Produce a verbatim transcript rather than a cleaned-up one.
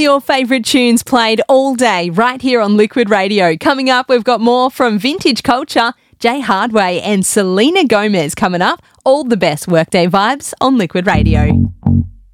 your favourite tunes played all day right here on Liquid Radio. Coming up, we've got more from Vintage Culture, Jay Hardway and Selena Gomez coming up. All the best workday vibes on Liquid Radio.